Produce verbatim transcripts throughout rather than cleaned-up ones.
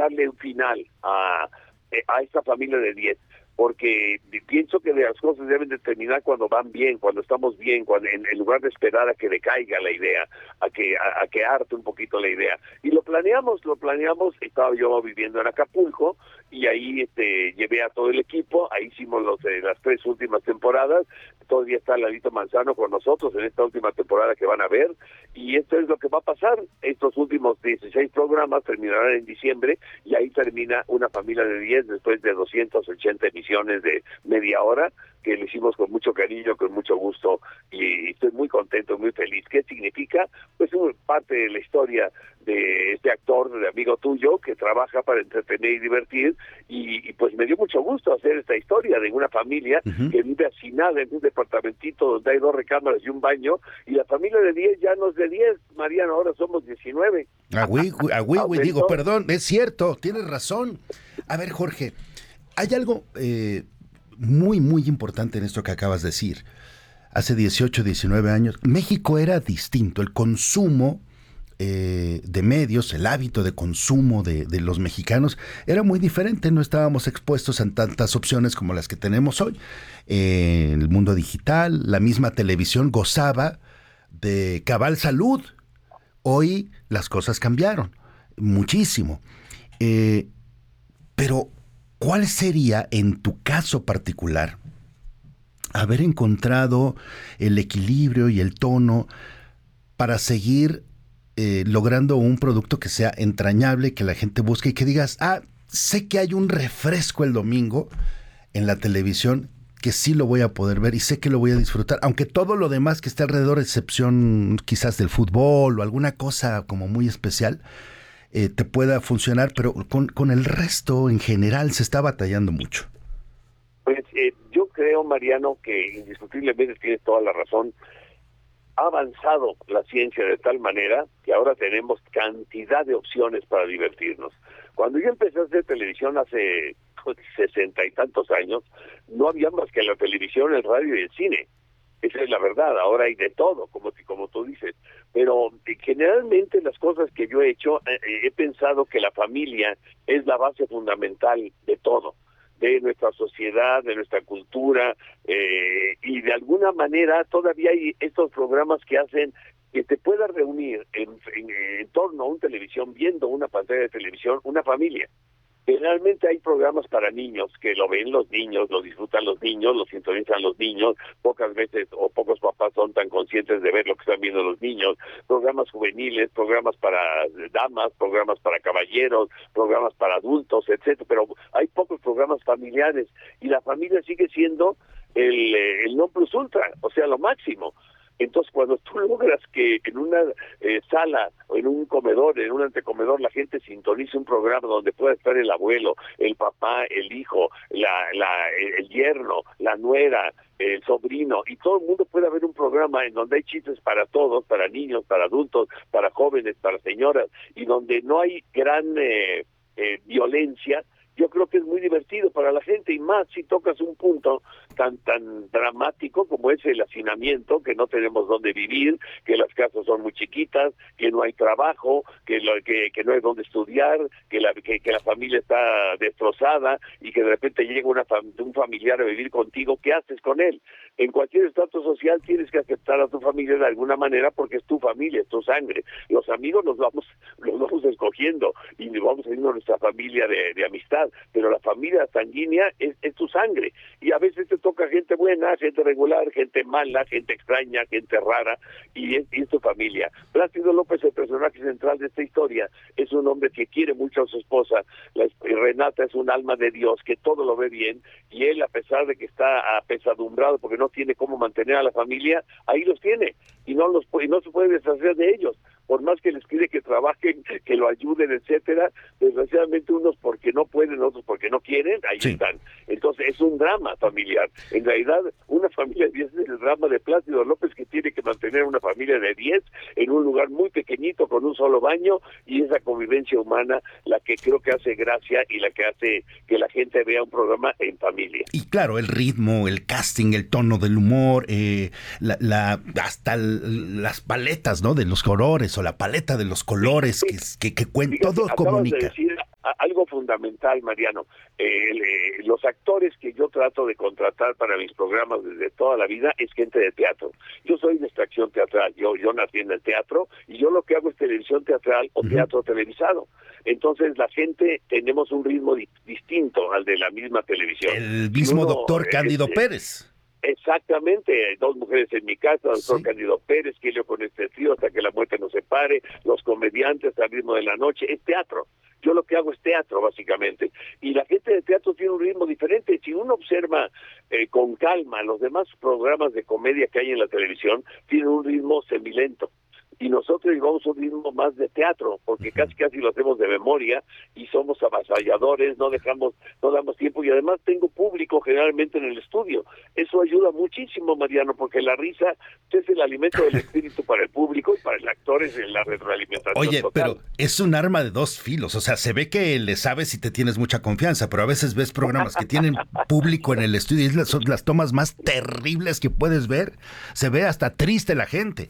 darle un final a, a esta familia de diez, porque pienso que las cosas deben de terminar cuando van bien, cuando estamos bien, cuando en, en lugar de esperar a que decaiga la idea, a que a, a que arte un poquito la idea. Y lo planeamos, lo planeamos, estaba yo viviendo en Acapulco, y ahí este llevé a todo el equipo, ahí hicimos los eh, las tres últimas temporadas, todavía está Lalito Manzano con nosotros en esta última temporada que van a ver, y esto es lo que va a pasar. Estos últimos dieciséis programas terminarán en diciembre, y ahí termina Una familia de diez después de doscientas ochenta emisiones de media hora, que lo hicimos con mucho cariño, con mucho gusto, y estoy muy contento, muy feliz. ¿Qué significa? Pues es parte de la historia de este actor, de amigo tuyo, que trabaja para entretener y divertir, y, y pues me dio mucho gusto hacer esta historia de una familia uh-huh. que vive hacinada en un departamentito donde hay dos recámaras y un baño, y la familia de diez ya no es de diez, Mariano, ahora somos diecinueve. Ah, güey, ah, güey, güey, digo, perdón, es cierto, tienes razón. A ver, Jorge, hay algo eh, muy, muy importante en esto que acabas de decir. Hace dieciocho, diecinueve años, México era distinto. El consumo eh, de medios, el hábito de consumo de, de los mexicanos era muy diferente. No estábamos expuestos a tantas opciones como las que tenemos hoy. Eh, el mundo digital, la misma televisión gozaba de cabal salud. Hoy las cosas cambiaron muchísimo. Eh, pero, ¿cuál sería, en tu caso particular, haber encontrado el equilibrio y el tono para seguir eh, logrando un producto que sea entrañable, que la gente busque y que digas, ah, sé que hay un refresco el domingo en la televisión que sí lo voy a poder ver y sé que lo voy a disfrutar, aunque todo lo demás que esté alrededor, excepción quizás del fútbol o alguna cosa como muy especial, eh, te pueda funcionar, pero con, con el resto en general se está batallando mucho. Pues eh, yo creo, Mariano, que indiscutiblemente tienes toda la razón. Ha avanzado la ciencia de tal manera que ahora tenemos cantidad de opciones para divertirnos. Cuando yo empecé a hacer televisión hace pues, sesenta y tantos años, no había más que la televisión, el radio y el cine. Esa es la verdad. Ahora hay de todo, como, como tú dices. Pero eh, generalmente las cosas que yo he hecho, eh, he pensado que la familia es la base fundamental de todo, de nuestra sociedad, de nuestra cultura, eh, y de alguna manera todavía hay estos programas que hacen que te puedas reunir en, en, en torno a una televisión, viendo una pantalla de televisión, una familia. Generalmente hay programas para niños, que lo ven los niños, lo disfrutan los niños, lo sintonizan los niños, pocas veces o pocos papás son tan conscientes de ver lo que están viendo los niños, programas juveniles, programas para damas, programas para caballeros, programas para adultos, etcétera, pero hay pocos programas familiares, y la familia sigue siendo el, el non plus ultra, o sea, lo máximo. Entonces, cuando tú logras que en una eh, sala o en un comedor, en un antecomedor, la gente sintonice un programa donde pueda estar el abuelo, el papá, el hijo, la, la, el yerno, la nuera, el sobrino, y todo el mundo pueda ver un programa en donde hay chistes para todos, para niños, para adultos, para jóvenes, para señoras, y donde no hay gran eh, eh, violencia, yo creo que es muy divertido para la gente, y más si tocas un punto tan tan dramático como es el hacinamiento, que no tenemos dónde vivir, que las casas son muy chiquitas, que no hay trabajo, que lo, que, que no hay dónde estudiar, que la que, que la familia está destrozada, y que de repente llega una fam- un familiar a vivir contigo. ¿Qué haces con él? En cualquier estatus social tienes que aceptar a tu familia de alguna manera, porque es tu familia, es tu sangre. Los amigos los vamos los vamos escogiendo y vamos haciendo nuestra familia de, de amistad, pero la familia sanguínea es, es tu sangre, y a veces te toca gente buena, gente regular, gente mala, gente extraña, gente rara, y es, y es tu familia. Plácido López, el personaje central de esta historia, es un hombre que quiere mucho a su esposa. La, Renata es un alma de Dios que todo lo ve bien, y él, a pesar de que está apesadumbrado porque no tiene cómo mantener a la familia, ahí los tiene, y no los y no se puede deshacer de ellos, por más que les pide que trabajen, que lo ayuden, etcétera. Desgraciadamente unos porque no pueden, otros porque no quieren, ahí sí están. Entonces es un drama familiar. En realidad, una familia de diez es el drama de Plácido López, que tiene que mantener una familia de diez en un lugar muy pequeñito con un solo baño, y esa convivencia humana la que creo que hace gracia y la que hace que la gente vea un programa en familia. Y claro, el ritmo, el casting, el tono del humor, eh, la, la hasta el, las paletas, ¿no?, de los colores, o la paleta de los colores, sí, que, que, que cuen, todo comunica. Decir, algo fundamental, Mariano. Eh, eh, los actores que yo trato de contratar para mis programas desde toda la vida es gente de teatro. Yo soy de extracción teatral, yo yo nací en el teatro y yo lo que hago es televisión teatral o uh-huh. teatro televisado. Entonces la gente tenemos un ritmo di- distinto al de la misma televisión. El mismo Uno, doctor Cándido este, Pérez. Exactamente, Dos mujeres en mi casa, doctor sí. Cándido Pérez, que yo con este trío hasta que la muerte nos separe, los comediantes al ritmo de la noche, es teatro. Yo lo que hago es teatro, básicamente. Y la gente de teatro tiene un ritmo diferente. Si uno observa eh, con calma los demás programas de comedia que hay en la televisión, tienen un ritmo semilento. Y nosotros llevamos un ritmo más de teatro, porque uh-huh. casi casi lo hacemos de memoria y somos avasalladores, no dejamos, no damos tiempo y además tengo público generalmente en el estudio. Eso ayuda muchísimo, Mariano, porque la risa es el alimento del espíritu para el público y para el actor es la retroalimentación. Oye, total. Pero es un arma de dos filos, o sea, se ve que le sabes si te tienes mucha confianza, pero a veces ves programas que tienen público en el estudio y son las tomas más terribles que puedes ver. Se ve hasta triste la gente.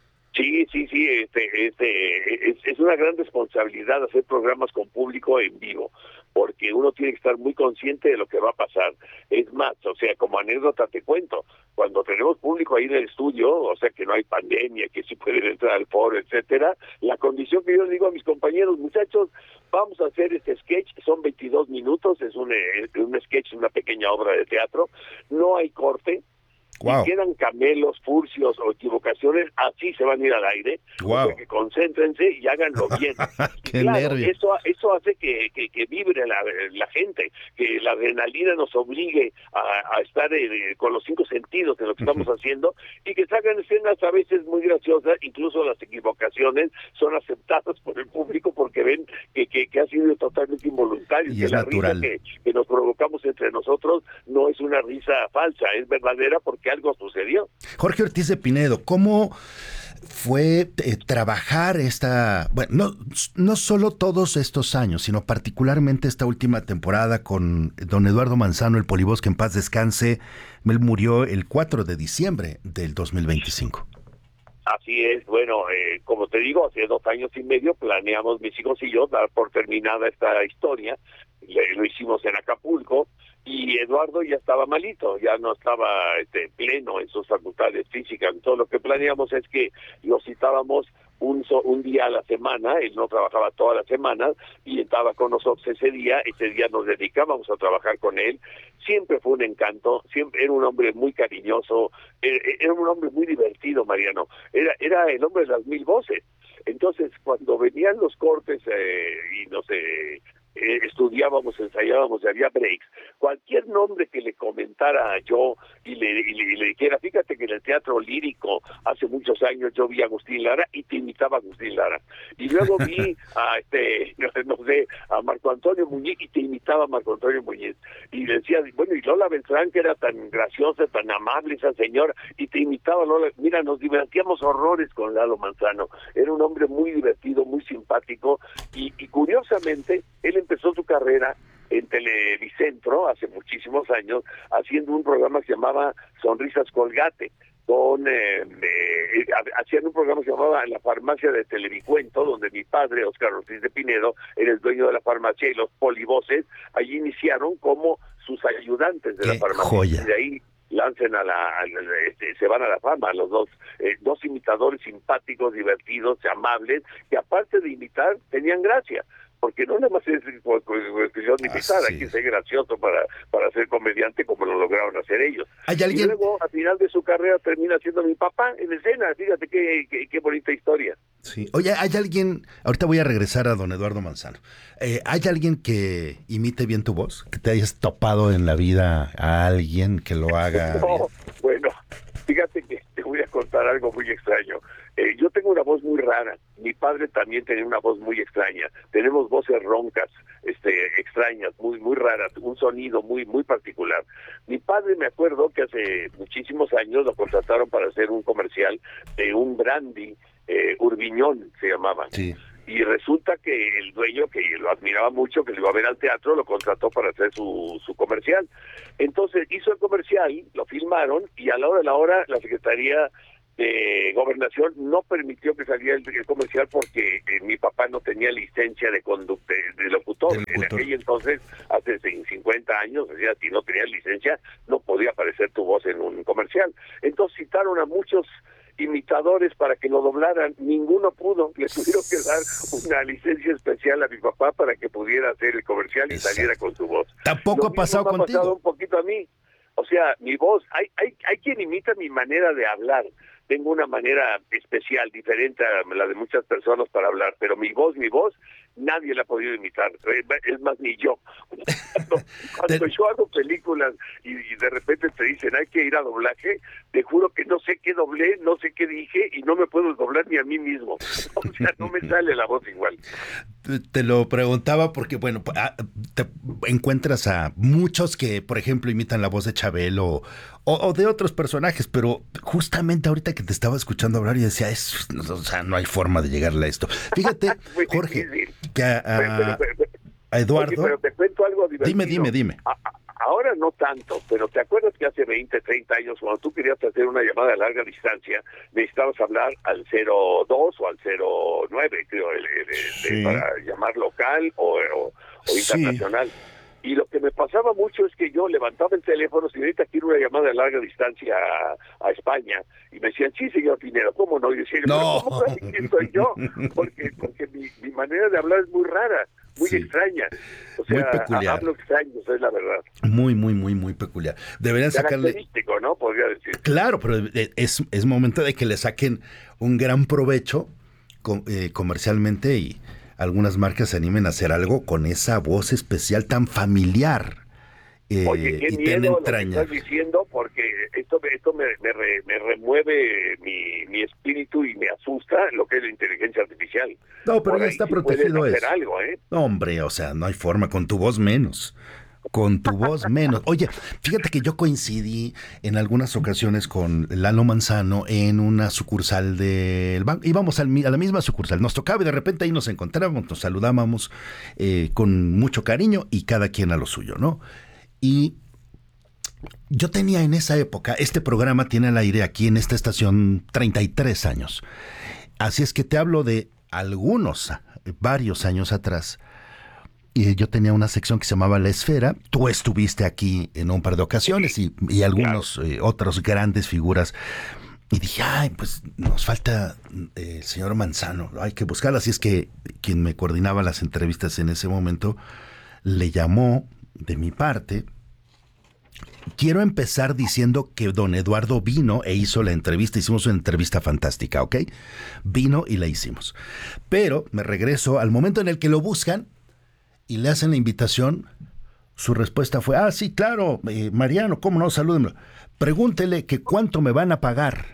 Sí, sí, sí, este, este, es, es una gran responsabilidad hacer programas con público en vivo, porque uno tiene que estar muy consciente de lo que va a pasar. Es más, o sea, como anécdota te cuento, cuando tenemos público ahí en el estudio, o sea, que no hay pandemia, que sí pueden entrar al foro, etcétera, la condición que yo les digo a mis compañeros, muchachos, vamos a hacer este sketch, son veintidós minutos, es un, un sketch, una pequeña obra de teatro, no hay corte. Wow. Si quedan camelos, furcios o equivocaciones, así se van a ir al aire. Wow. O sea, que concéntrense y háganlo bien. Qué claro, nervio. Eso, eso hace que, que, que vibre la, la gente, que la adrenalina nos obligue a, a estar eh, con los cinco sentidos de lo que uh-huh. estamos haciendo y que salgan escenas a veces muy graciosas, incluso las equivocaciones son aceptadas por el público porque ven que, que, que ha sido totalmente involuntario. Y que es la natural. risa que, que nos provocamos entre nosotros no es una risa falsa, es verdadera porque que algo sucedió. Jorge Ortiz de Pinedo, ¿cómo fue eh, trabajar esta, bueno, no, no solo todos estos años, sino particularmente esta última temporada con don Eduardo Manzano, el Polibosque, en paz descanse? Él murió el cuatro de diciembre del dos mil veinticinco. Así es, bueno, eh, como te digo, hace dos años y medio planeamos mis hijos y yo dar por terminada esta historia, Le, lo hicimos en Acapulco, y Eduardo ya estaba malito, ya no estaba este, pleno en sus facultades físicas. Todo lo que planeamos es que lo citábamos un, so, un día a la semana, él no trabajaba todas las semanas, y estaba con nosotros ese día, ese día nos dedicábamos a trabajar con él. Siempre fue un encanto, siempre era un hombre muy cariñoso, era, era un hombre muy divertido, Mariano, era, era el hombre de las mil voces. Entonces, cuando venían los cortes eh, y no sé... Eh, estudiábamos, ensayábamos y había breaks, cualquier nombre que le comentara yo y le, y, le, y le dijera, fíjate que en el teatro lírico hace muchos años yo vi a Agustín Lara y te imitaba a Agustín Lara, y luego vi a este, no, no sé, a Marco Antonio Muñiz y te imitaba a Marco Antonio Muñiz, y le decía, bueno, y Lola Beltrán, que era tan graciosa, tan amable esa señora, y te imitaba a Lola. Mira, nos divertíamos horrores con Lalo Manzano, era un hombre muy divertido, muy simpático, y, y curiosamente, él empezó su carrera en Televicentro hace muchísimos años haciendo un programa que se llamaba Sonrisas Colgate, con eh, eh, hacían un programa que se llamaba La Farmacia de Televicuento, donde mi padre, Óscar Ortiz de Pinedo, era el dueño de la farmacia, y los polivoces allí iniciaron como sus ayudantes de ¡Qué la farmacia! Joya. Y de ahí lancen a la, a la este, se van a la fama los dos eh, dos imitadores simpáticos, divertidos, amables, que aparte de imitar tenían gracia, porque no nada más es cuestión de imitar, hay que ser gracioso para, para ser comediante como lo lograron hacer ellos. ¿Hay alguien? Y luego, al final de su carrera, termina siendo mi papá en escena. Fíjate qué, qué, qué bonita historia. Sí. Oye, ¿hay alguien? Ahorita voy a regresar a don Eduardo Manzano. Eh, ¿Hay alguien que imite bien tu voz? ¿Que te hayas topado en la vida a alguien que lo haga no, bien? Bueno, fíjate que te voy a contar algo muy extraño. Eh, yo tengo una voz muy rara. Mi padre también tenía una voz muy extraña. Tenemos voces roncas, este, extrañas, muy muy raras, un sonido muy muy particular. Mi padre, me acuerdo que hace muchísimos años lo contrataron para hacer un comercial de un brandy, eh, Urbiñón se llamaba. Sí. Y resulta que el dueño, que lo admiraba mucho, que lo iba a ver al teatro, lo contrató para hacer su, su comercial. Entonces hizo el comercial, lo filmaron, y a la hora de la hora la Secretaría de Gobernación no permitió que saliera el, el comercial porque eh, mi papá no tenía licencia de conducta de, de locutor. De locutor. En aquel entonces, hace cincuenta años, o sea, si no tenías licencia, no podía aparecer tu voz en un comercial. Entonces citaron a muchos imitadores para que lo doblaran, ninguno pudo, le tuvieron que dar una licencia especial a mi papá para que pudiera hacer el comercial y Exacto. saliera con su voz. Tampoco ha pasado me ha contigo. pasado un poquito a mí. O sea, mi voz, hay, hay, hay quien imita mi manera de hablar. Tengo una manera especial, diferente a la de muchas personas para hablar, pero mi voz, mi voz, nadie la ha podido imitar. Es más, ni yo. Cuando, cuando yo hago películas y, y de repente te dicen hay que ir a doblaje, te juro que no sé qué doblé, no sé qué dije y no me puedo doblar ni a mí mismo. O sea, no me sale la voz igual. Te lo preguntaba porque, bueno, te encuentras a muchos que, por ejemplo, imitan la voz de Chabelo o, o de otros personajes, pero justamente ahorita que te estaba escuchando hablar y decía, es, o sea, no hay forma de llegarle a esto. Fíjate, Jorge, que a, a, a Eduardo... Oye, pero te cuento algo divertido. Dime, dime, dime. A, a, ahora no tanto, pero ¿te acuerdas que hace veinte, treinta años, cuando tú querías hacer una llamada a larga distancia, necesitabas hablar al cero dos o al cero nueve, creo, el, el, el, sí. para llamar local o, o, o internacional? Sí. Y lo que me pasaba mucho es que yo levantaba el teléfono, si ahorita quiero una llamada de larga distancia a, a España, y me decían, sí, señor Pinero, ¿cómo no? Y decía, no. ¿cómo sabe quién soy yo? Porque, porque mi, mi manera de hablar es muy rara, muy sí. extraña. O sea, muy peculiar. Hablo extraño, esa es la verdad. Muy, muy, muy, muy peculiar. Deberían sacarle... Característico, ¿no? Podría decir. Claro, pero es, es momento de que le saquen un gran provecho com, eh, comercialmente y algunas marcas se animen a hacer algo con esa voz especial tan familiar. Eh, Oye, qué y miedo lo que entraña. estás diciendo, porque esto, esto me, me, re, me remueve mi, mi espíritu y me asusta lo que es la inteligencia artificial. No, pero ya está sí protegido eso. Algo, ¿eh? No, hombre, o sea, no hay forma, con tu voz menos. Con tu voz menos. Oye, fíjate que yo coincidí en algunas ocasiones con Lalo Manzano en una sucursal del banco. Íbamos al, a la misma sucursal. Nos tocaba y de repente ahí nos encontrábamos, nos saludábamos eh, con mucho cariño y cada quien a lo suyo, ¿no? Y yo tenía en esa época, este programa tiene al aire aquí en esta estación treinta y tres años. Así es que te hablo de algunos, varios años atrás. Y yo tenía una sección que se llamaba La Esfera. Tú estuviste aquí en un par de ocasiones y, y algunos claro. eh, otros grandes figuras. Y dije, ay, pues nos falta eh, el señor Manzano. Hay que buscarlo. Así es que quien me coordinaba las entrevistas en ese momento le llamó de mi parte. Quiero empezar diciendo que don Eduardo vino e hizo la entrevista. Hicimos una entrevista fantástica, ¿ok? Vino y la hicimos. Pero me regreso al momento en el que lo buscan y le hacen la invitación. Su respuesta fue, ah, sí, claro, eh, Mariano, ¿cómo no? Salúdenme. Pregúntele que cuánto me van a pagar.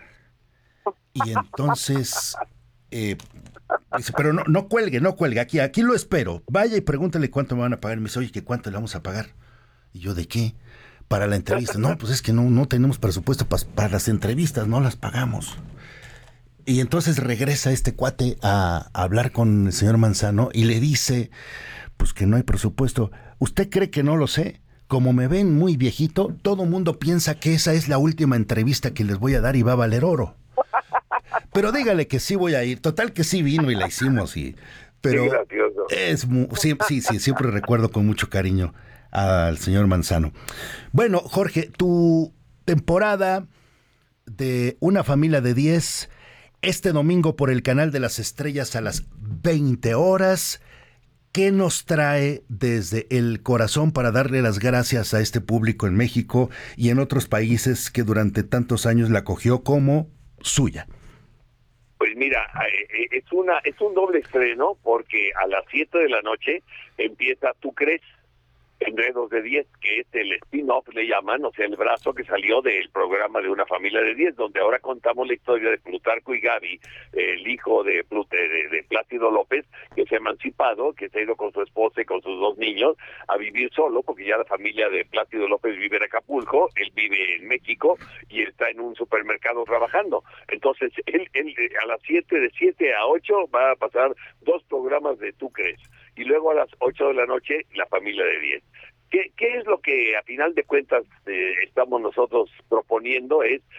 Y entonces, eh, dice, pero no, no cuelgue, no cuelgue, aquí, aquí lo espero. Vaya y pregúntele cuánto me van a pagar. Y me dice, oye, ¿que cuánto le vamos a pagar? Y yo, ¿de qué? Para la entrevista. No, pues es que no, no tenemos presupuesto para, para las entrevistas, no las pagamos. Y entonces regresa este cuate a, a hablar con el señor Manzano y le dice, pues que no hay presupuesto. ¿Usted cree que no lo sé? Como me ven muy viejito, todo mundo piensa que esa es la última entrevista que les voy a dar y va a valer oro. Pero dígale que sí voy a ir. Total que sí vino y la hicimos. Y, pero es sí, sí, sí, siempre recuerdo con mucho cariño al señor Manzano. Bueno, Jorge, tu temporada de Una Familia de diez, este domingo por el Canal de las Estrellas a las veinte horas. ¿Qué nos trae desde el corazón para darle las gracias a este público en México y en otros países que durante tantos años la acogió como suya? Pues mira, es una es un doble estreno porque a las siete de la noche empieza ¿Tú crees? Enredos de diez, que es el spin-off, le llaman, o sea, el brazo que salió del programa de Una Familia de diez, donde ahora contamos la historia de Plutarco y Gaby, el hijo de, Plut- de, de Plácido López, que se ha emancipado, que se ha ido con su esposa y con sus dos niños a vivir solo, porque ya la familia de Plácido López vive en Acapulco, él vive en México y está en un supermercado trabajando. Entonces, él, él a las siete, de siete a ocho, va a pasar dos programas de Tú crees. Y luego a las ocho de la noche, La Familia de diez. ¿Qué, qué es lo que a final de cuentas eh, estamos nosotros proponiendo? Es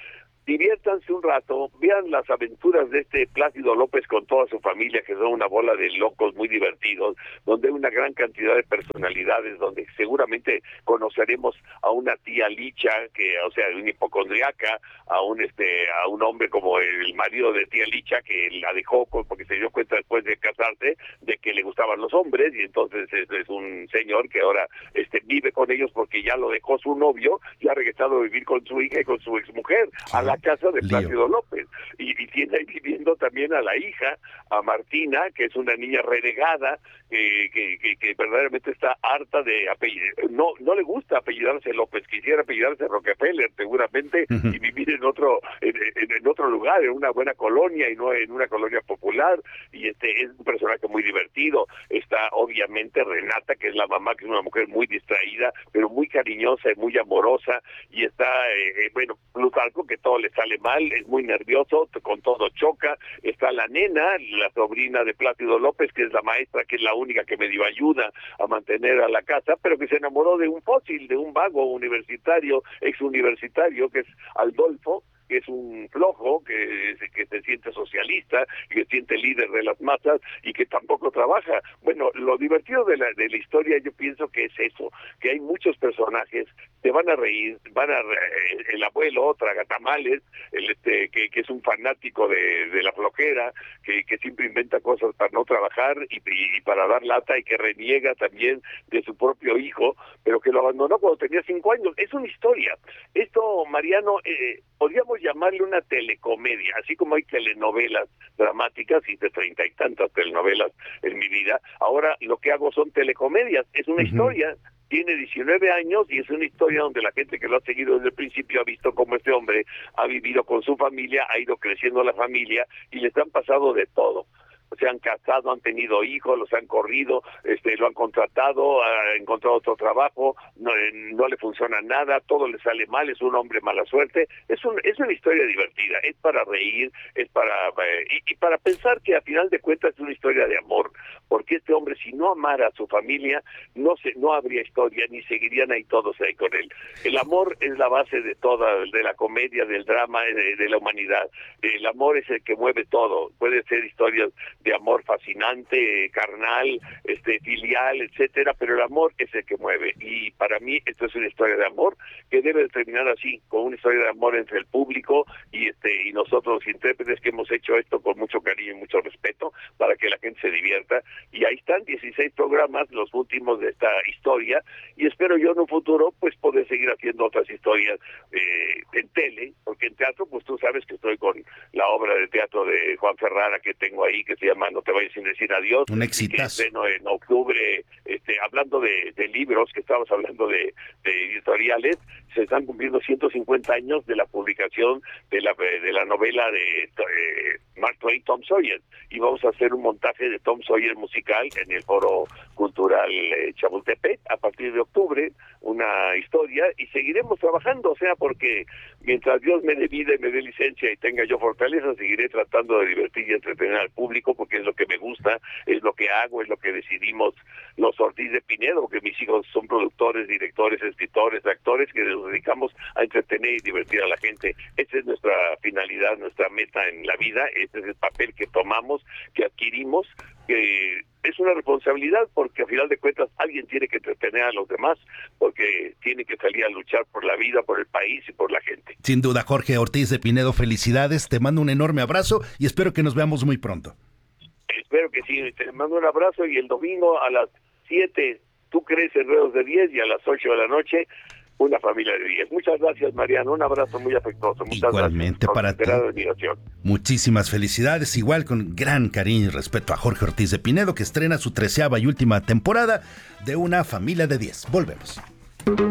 diviértanse un rato, vean las aventuras de este Plácido López con toda su familia, que son una bola de locos muy divertidos, donde hay una gran cantidad de personalidades, donde seguramente conoceremos a una tía Licha, que, o sea, una hipocondriaca, a un este, a un hombre como el marido de tía Licha, que la dejó porque se dio cuenta después de casarse de que le gustaban los hombres, y entonces es, es un señor que ahora este vive con ellos porque ya lo dejó su novio y ha regresado a vivir con su hija y con su exmujer a la casa de Plácido López, y, y tiene ahí viviendo también a la hija, a Martina, que es una niña renegada, que, que, que, que verdaderamente está harta de apellidar, no no le gusta apellidarse López, quisiera apellidarse Rockefeller seguramente, uh-huh. y vivir en otro en, en, en otro lugar, en una buena colonia y no en una colonia popular, y este es un personaje muy divertido. Está obviamente Renata, que es la mamá, que es una mujer muy distraída, pero muy cariñosa y muy amorosa, y está, eh, bueno, Plutarco, que todo le sale mal, es muy nervioso, con todo choca. Está la nena, la sobrina de Plácido López, que es la maestra, que es la única que medio ayuda a mantener a la casa, pero que se enamoró de un fósil, de un vago universitario, ex universitario, que es Aldolfo, que es un flojo, que, que se siente socialista, y que se siente líder de las masas y que tampoco trabaja. Bueno, lo divertido de la, de la historia, yo pienso que es eso, que hay muchos personajes, te van a reír, van a re- el abuelo, tragatamales, el este que, que es un fanático de, de la flojera, que, que siempre inventa cosas para no trabajar y, y, y para dar lata, y que reniega también de su propio hijo, pero que lo abandonó cuando tenía cinco años. Es una historia. Esto, Mariano, eh, podríamos llamarle una telecomedia, así como hay telenovelas dramáticas, hice treinta y tantas telenovelas en mi vida, ahora lo que hago son telecomedias, es una uh-huh. historia, tiene diecinueve años y es una historia donde la gente que lo ha seguido desde el principio ha visto cómo este hombre ha vivido con su familia, ha ido creciendo la familia y les han pasado de todo. Se han casado, han tenido hijos, los han corrido, este, lo han contratado, ha encontrado otro trabajo, no, no le funciona nada, todo le sale mal, es un hombre mala suerte. Es, un, es una historia divertida, es para reír, es para eh, y, y para pensar que a final de cuentas es una historia de amor, porque este hombre, si no amara a su familia, no se, no habría historia, ni seguirían ahí todos ahí con él. El amor es la base de toda, de la comedia, del drama, de, de la humanidad. El amor es el que mueve todo. Puede ser historias de amor fascinante, carnal, este filial, etcétera, pero el amor es el que mueve, y para mí esto es una historia de amor que debe terminar así, con una historia de amor entre el público y este y nosotros los intérpretes, que hemos hecho esto con mucho cariño y mucho respeto para que la gente se divierta. Y ahí están dieciséis programas, los últimos de esta historia, y espero yo en un futuro pues poder seguir haciendo otras historias eh, en tele, porque en teatro pues tú sabes que estoy con la obra de teatro de Juan Ferrara que tengo ahí, que se llama No te vayas sin decir adiós. Un exitazo. Que estreno en octubre, este, hablando de, de libros, que estábamos hablando de, de editoriales, se están cumpliendo ciento cincuenta años de la publicación de la de la novela de eh, Mark Twain, Tom Sawyer, y vamos a hacer un montaje de Tom Sawyer musical en el Foro Cultural eh, Chapultepec a partir de octubre, una historia, y seguiremos trabajando, o sea, porque mientras Dios me dé vida y me dé licencia y tenga yo fortaleza, seguiré tratando de divertir y entretener al público, porque es lo que me gusta, es lo que hago, es lo que decidimos los Ortiz de Pinedo, porque mis hijos son productores, directores, escritores, actores, que nos dedicamos a entretener y divertir a la gente. Esa es nuestra finalidad, nuestra meta en la vida, este es el papel que tomamos, que adquirimos, que es una responsabilidad, porque a final de cuentas alguien tiene que entretener a los demás, porque tiene que salir a luchar por la vida, por el país y por la gente. Sin duda, Jorge Ortiz de Pinedo, felicidades, te mando un enorme abrazo y espero que nos veamos muy pronto. Espero que sí, te mando un abrazo, y el domingo a las siete, tú crees Enredos de diez, y a las ocho de la noche, Una Familia de diez. Muchas gracias, Mariano, un abrazo muy afectuoso. Muchas Igualmente gracias. Para ti. Muchísimas felicidades, igual con gran cariño y respeto a Jorge Ortiz de Pinedo, que estrena su treceava y última temporada de Una Familia de diez. Volvemos.